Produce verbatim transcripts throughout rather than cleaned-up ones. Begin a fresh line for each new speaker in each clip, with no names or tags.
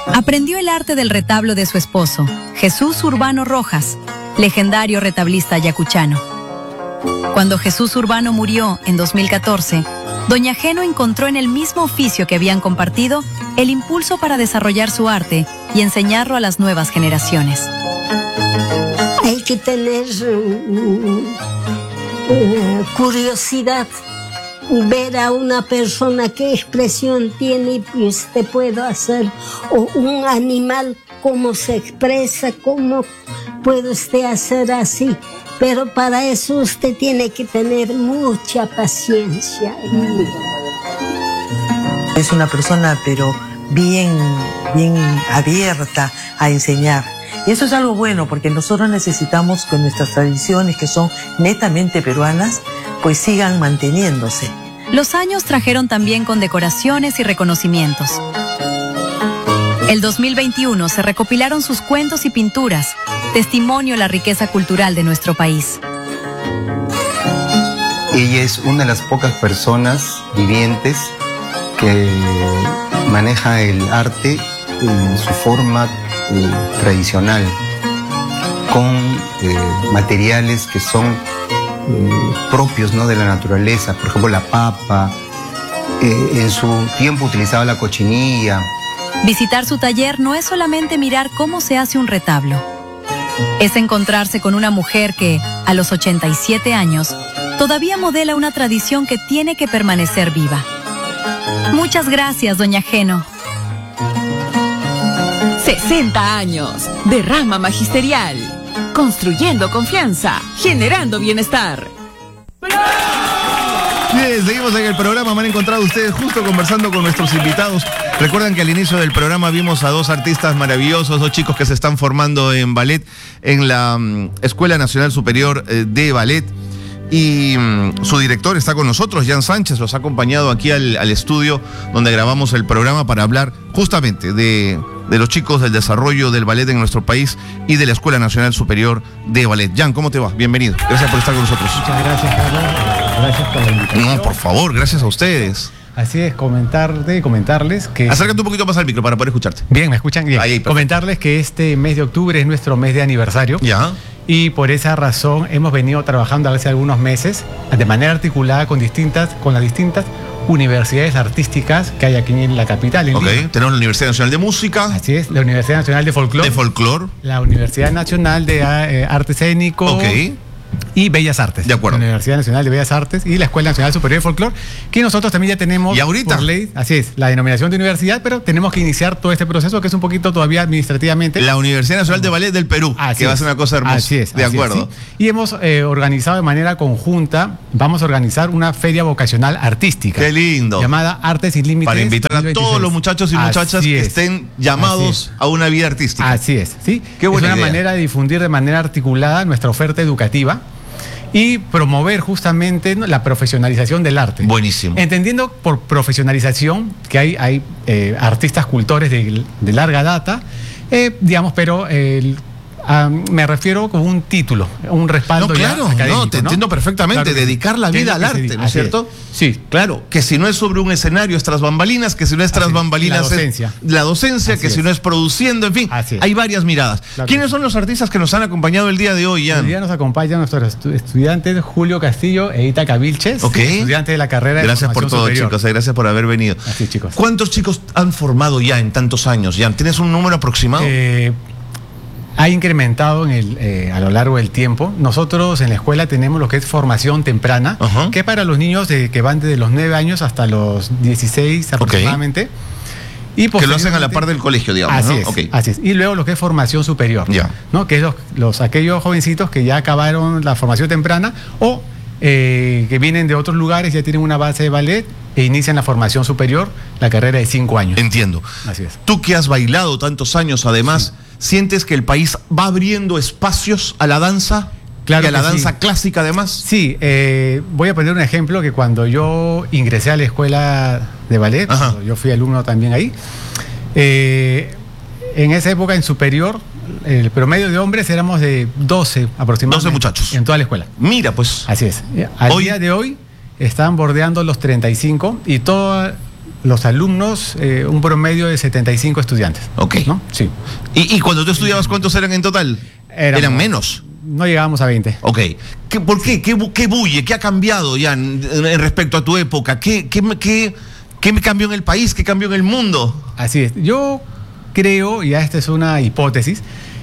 Aprendió el arte del retablo de su esposo, Jesús Urbano Rojas, legendario retablista ayacuchano. Cuando Jesús Urbano murió en dos mil catorce, doña Geno encontró en el mismo oficio que habían compartido el impulso para desarrollar su arte y enseñarlo a las nuevas generaciones.
Hay que tener uh, uh, curiosidad, ver a una persona qué expresión tiene y pues te puedo hacer, o un animal cómo se expresa, cómo puede usted hacer así. Pero para eso usted tiene que tener mucha paciencia.
Es una persona, pero bien, bien abierta a enseñar. Y eso es algo bueno, porque nosotros necesitamos que nuestras tradiciones, que son netamente peruanas, pues sigan manteniéndose.
Los años trajeron también condecoraciones y reconocimientos. El dos mil veintiuno se recopilaron sus cuentos y pinturas, testimonio de la riqueza cultural de nuestro país.
Ella es una de las pocas personas vivientes que maneja el arte en su forma eh, tradicional, con eh, materiales que son eh, propios, ¿no?, de la naturaleza. Por ejemplo, la papa, eh, en su tiempo utilizaba la cochinilla.
Visitar su taller no es solamente mirar cómo se hace un retablo. Es encontrarse con una mujer que, a los ochenta y siete años, todavía modela una tradición que tiene que permanecer viva. Muchas gracias, doña Geno.
sesenta años de rama magisterial, construyendo confianza, generando bienestar.
Bien, seguimos en el programa. Me han encontrado ustedes justo conversando con nuestros invitados. Recuerdan que al inicio del programa vimos a dos artistas maravillosos, dos chicos que se están formando en ballet en la um, Escuela Nacional Superior eh, de Ballet. Y um, su director está con nosotros, Jan Sánchez, los ha acompañado aquí al, al estudio donde grabamos el programa para hablar justamente de, de los chicos, del desarrollo del ballet en nuestro país y de la Escuela Nacional Superior de Ballet. Jan, ¿cómo te va? Bienvenido. Gracias por estar con nosotros.
Muchas gracias, Carlos. Gracias por la invitación.
No, por favor, gracias a ustedes.
Así es, comentarte, comentarles que...
Acércate un poquito más al micro para poder escucharte.
Bien, ¿me escuchan? Bien.
Ahí,
comentarles que este mes de octubre es nuestro mes de aniversario.
Ya.
Y por esa razón hemos venido trabajando hace algunos meses de manera articulada con distintas, con las distintas universidades artísticas que hay aquí en la capital. En
ok,
Lima.
Tenemos la Universidad Nacional de Música.
Así es, la Universidad Nacional de Folclore.
De Folclore.
La Universidad Nacional de eh, Arte Escénico.
Ok.
Y Bellas Artes.
De acuerdo.
La Universidad Nacional de Bellas Artes y la Escuela Nacional Superior de Folclore, que nosotros también ya tenemos
¿Y ahorita?
por ley, así es, la denominación de universidad, pero tenemos que iniciar todo este proceso que es un poquito todavía administrativamente.
La Universidad Nacional de Ballet del Perú,
así
que
es.
va a ser una cosa hermosa.
Así es.
De
así
acuerdo.
Es, ¿sí? Y hemos eh, organizado de manera conjunta, vamos a organizar una feria vocacional artística.
Qué lindo.
Llamada Artes Sin Límites.
Para invitar a todos los muchachos y muchachas
así
que
es.
estén llamados a una vida artística.
Así es, ¿sí?
Qué buena
es una
idea.
manera de difundir de manera articulada nuestra oferta educativa y promover justamente, ¿no?, la profesionalización del arte.
Buenísimo.
Entendiendo por profesionalización que hay, hay eh, artistas cultores de, de larga data, eh, digamos, pero eh, a, me refiero con un título, un respaldo.
No, claro,
ya académico,
no, te
¿no?
entiendo perfectamente.
Claro que
dedicar
sí.
la vida al
Que se
arte,
diga,
¿no es
así
cierto?
Sí.
Claro, que si no es sobre un escenario es tras bambalinas, que si no es tras
Así es.
bambalinas
La docencia.
es la docencia,
Así
que
es.
si no es produciendo, en fin,
Así es.
hay varias miradas.
Claro
¿Quiénes
que
son los artistas que nos han acompañado el día de hoy, Jan?
Hoy día nos acompañan nuestros estu- estudiantes Julio Castillo e Ita Vilches,
Ok.
estudiantes de la carrera de
Gracias por
Formación
todo,
Superior.
chicos, eh, gracias por haber venido.
Así, chicos.
¿Cuántos chicos han formado ya en tantos años, Jan? ¿Tienes un número aproximado?
Eh, ha incrementado en el, eh, a lo largo del tiempo. Nosotros en la escuela tenemos lo que es formación temprana,
Ajá.
que es para los niños de, que van desde los nueve años hasta los dieciséis aproximadamente. Y
que lo hacen a la
posteriormente-
par del colegio, digamos,
así
¿no?
es,
Ok.
así es. Y luego lo que es formación superior,
Ya.
¿no? Que es los, los aquellos jovencitos que ya acabaron la formación temprana o eh, que vienen de otros lugares, ya tienen una base de ballet e inician la formación superior, la carrera de cinco años.
Entiendo.
Así es.
Tú que has bailado tantos años, además, ¿sientes que el país va abriendo espacios a la danza?
Claro
y a la
que
danza
sí.
clásica, además.
Sí, eh, voy a poner un ejemplo que cuando yo ingresé a la escuela de ballet,
Ajá.
cuando yo fui alumno también ahí, eh, en esa época en superior, el promedio de hombres éramos de doce aproximadamente.
doce muchachos.
En toda la escuela.
Mira, pues.
Así es. Al
Hoy-
día de hoy están bordeando los treinta y cinco y todo, los alumnos, eh, un promedio de setenta y cinco estudiantes.
Ok.
¿No? Sí.
¿Y, y cuando tú estudiabas, cuántos eran en total?
Éramos-
Eran menos.
No llegábamos a veinte.
Ok. ¿Qué, ¿Por qué? ¿Qué, bu- qué bulle? ¿Qué ha cambiado ya en, en respecto a tu época? ¿Qué, qué, qué, ¿Qué me cambió en el país? ¿Qué cambió en el mundo?
Así es. Yo creo, y esta es una hipótesis,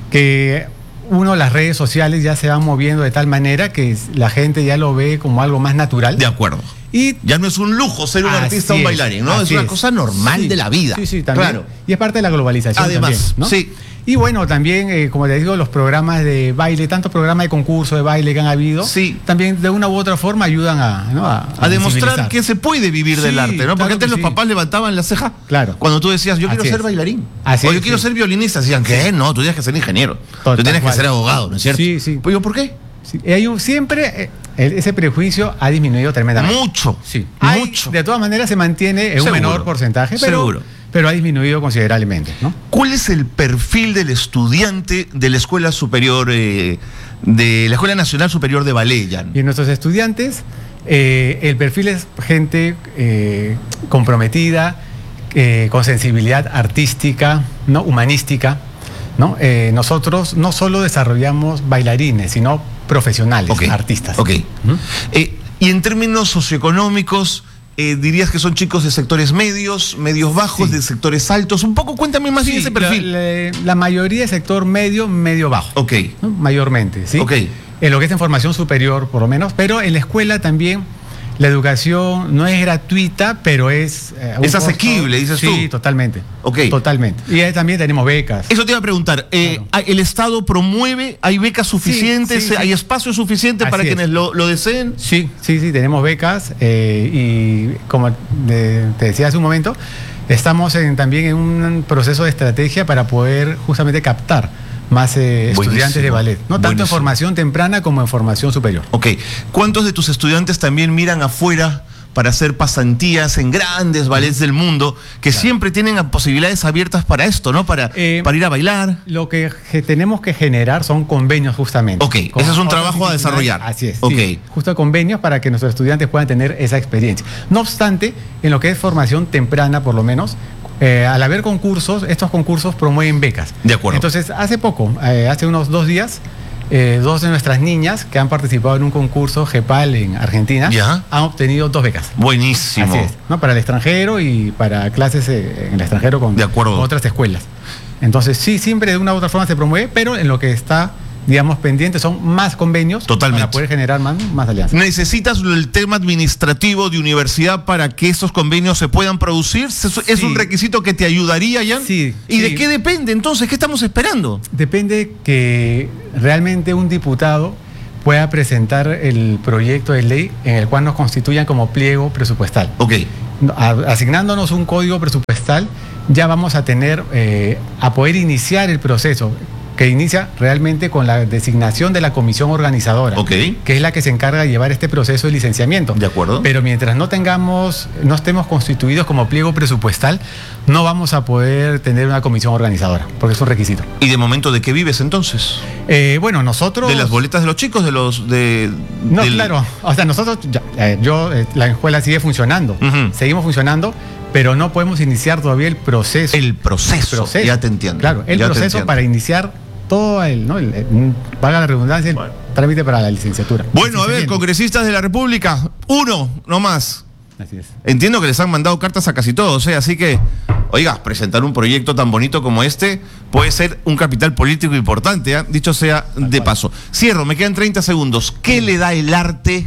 que uno, las redes sociales ya se van moviendo de tal manera que la gente ya lo ve como algo más natural.
De acuerdo.
Y
Ya no es un lujo ser un
Así
artista o un
es,
bailarín, ¿no? Es
así
una
es.
cosa normal
Sí,
de la vida.
Sí, sí, también.
Claro.
Y es parte de la globalización
Además,
también, ¿no?
sí.
Y bueno, también, eh, como te digo, los programas de baile, tantos programas de concurso de baile que han habido,
Sí.
también de una u otra forma ayudan a, ¿no? a,
A demostrar
visibilizar.
que se puede vivir del
Sí,
arte, ¿no? Porque
claro
antes
que
los
sí.
papás levantaban la ceja.
Claro.
Cuando tú decías, yo quiero
Así
ser
es.
bailarín.
Así
o yo
es,
quiero
sí.
ser violinista. Decían, ¿qué? No, tú tienes que ser ingeniero.
Total,
tú tienes que
cual.
ser abogado, ¿no es cierto?
Sí, sí.
Pues yo, ¿por qué?
Sí, hay un- siempre eh, el- ese prejuicio ha disminuido tremendamente.
Mucho.
Sí. Hay-
Mucho.
De todas maneras se mantiene en
Seguro.
un menor porcentaje, pero,
Seguro.
pero ha disminuido considerablemente, ¿no?
¿Cuál es el perfil del estudiante de la Escuela Superior, eh, de la Escuela Nacional Superior de Ballet, Jan?
Y en nuestros estudiantes, eh, el perfil es gente eh, comprometida, eh, con sensibilidad artística, ¿no? Humanística, ¿no? Eh, nosotros no solo desarrollamos bailarines, sino profesionales,
Ok,
artistas.
Ok.
¿Mm?
Eh, y en términos socioeconómicos, eh, ¿dirías que son chicos de sectores medios, medios bajos,
Sí.
de sectores altos? Un poco, cuéntame más bien
Sí,
ese perfil.
La, la- la mayoría de sector medio, medio bajo.
Ok.
¿No? Mayormente, ¿sí?
Ok.
En lo que es en formación superior, por lo menos, pero en la escuela también la educación no es gratuita, pero es... eh, un
Es
costo-
asequible, dices
sí,
tú.
Sí, totalmente.
Ok.
Totalmente. Y ahí también tenemos becas.
Eso te iba a preguntar, eh,
Claro.
¿el Estado promueve, hay becas suficientes,
sí, sí.
hay espacio suficiente
Así
para
es.
quienes lo, lo deseen?
Sí, sí, sí, tenemos becas eh, y como de- te decía hace un momento, estamos en- también en un proceso de estrategia para poder justamente captar más eh,
Buenísimo,
estudiantes de ballet, no tanto en
buenísimo.
formación temprana como en formación superior.
Ok, ¿cuántos de tus estudiantes también miran afuera para hacer pasantías en grandes ballets del mundo, que siempre tienen posibilidades abiertas para esto, ¿no? Para,
Eh,
para ir a bailar.
Lo que ge- tenemos que generar son convenios justamente.
Ok,
con
ese es un
otras
trabajo a
instituciones.
desarrollar.
Así es.
Ok.
Sí, justo convenios para que nuestros estudiantes puedan tener esa experiencia. No obstante, en lo que es formación temprana, por lo menos, eh, al haber concursos, estos concursos promueven becas.
De acuerdo.
Entonces, hace poco, eh, hace unos dos días, eh, dos de nuestras niñas que han participado en un concurso GEPAL en Argentina
Ya.
han obtenido dos becas.
Buenísimo.
Así es, ¿no? Para el extranjero y para clases eh, en el extranjero con,
De acuerdo.
con otras escuelas. Entonces, sí, siempre de una u otra forma se promueve, pero en lo que está, digamos, pendiente son más convenios
Totalmente.
para poder generar más, más alianzas.
¿Necesitas el tema administrativo de universidad para que esos convenios se puedan producir? ¿Es es
Sí.
un requisito que te ayudaría, Jan?
Sí,
¿Y de
sí.
qué depende entonces? ¿Qué estamos esperando?
Depende que realmente un diputado pueda presentar el proyecto de ley en el cual nos constituyan como pliego presupuestal.
Ok.
A- asignándonos un código presupuestal, ya vamos a tener, eh, a poder iniciar el proceso, que inicia realmente con la designación de la comisión organizadora,
Ok.
que es la que se encarga de llevar este proceso de licenciamiento.
De acuerdo.
Pero mientras no tengamos, no estemos constituidos como pliego presupuestal, no vamos a poder tener una comisión organizadora, porque es un requisito.
¿Y de momento de qué vives entonces?
Eh, bueno, nosotros...
¿De las boletas de los chicos? ¿De los de
No,
del-
claro. O sea, nosotros, ya, eh, yo, eh, la escuela sigue funcionando,
Ujú.
seguimos funcionando, pero no podemos iniciar todavía el proceso.
El proceso, ya te entiendo.
Claro, el
Ya te
proceso
entiendo.
para iniciar todo el, ¿no? El, el- valga la redundancia, el
Bueno.
trámite para la licenciatura.
Bueno, a ver,
Licenciamiento.
congresistas de la República, uno, no más.
Así es.
Entiendo que les han mandado cartas a casi todos, ¿eh? Así que, oiga, presentar un proyecto tan bonito como este puede ser un capital político importante, ¿eh? Dicho sea de paso. Cierro, me quedan treinta segundos. ¿Qué le da el arte,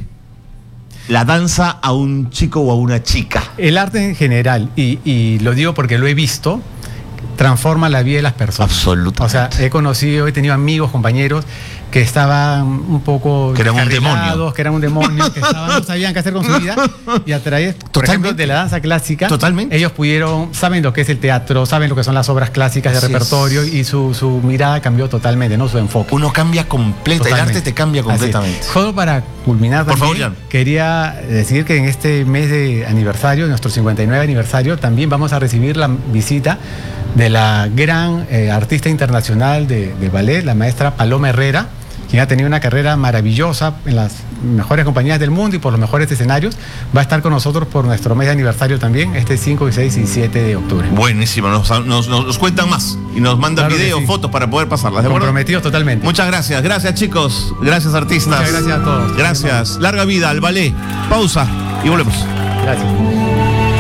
la danza, a un chico o a una chica?
El arte en general, y, y lo digo porque lo he visto, transforma la vida de las personas.
Absolutamente.
O sea, he conocido, he tenido amigos, compañeros que estaban un poco
Que eran un
descarrilados,
demonio.
que eran un demonio, que estaban, no sabían qué hacer con su vida, y a través, por
Totalmente.
ejemplo, de la danza clásica,
Totalmente.
ellos pudieron, saben lo que es el teatro, saben lo que son las obras clásicas de
Así es.
repertorio, y su, su mirada cambió totalmente, ¿no? Su enfoque.
Uno cambia completa, el
Totalmente.
arte te cambia
Así es.
completamente.
Solo para culminar
Por
también,
favor, Jan.
quería decir que en este mes de aniversario, nuestro cincuenta y nueve aniversario, también vamos a recibir la visita de la gran eh, artista internacional de, de ballet, la maestra Paloma Herrera, quien ha tenido una carrera maravillosa en las mejores compañías del mundo y por los mejores escenarios, va a estar con nosotros por nuestro mes de aniversario también, este cinco, seis y siete de octubre.
Buenísimo, nos, nos, nos cuentan más y nos mandan
Claro que
videos,
sí.
fotos para poder pasarlas. ¿De acuerdo?
Comprometidos totalmente.
Muchas gracias, gracias chicos, gracias artistas.
Muchas gracias a todos.
Gracias, larga vida al ballet. Pausa y volvemos.
Gracias.